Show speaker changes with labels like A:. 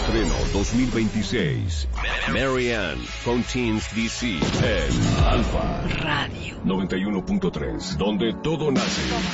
A: estreno 2026. Marianne con Teens DC en Alfa
B: Radio
A: 91.3, donde todo nace.